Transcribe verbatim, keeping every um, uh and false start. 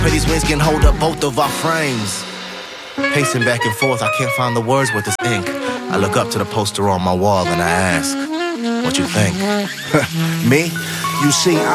Pray these winds can hold up both of our frames. Pacing back and forth, I can't find the words with this ink. I look up to the poster on my wall and I ask, what you think? Me? You see,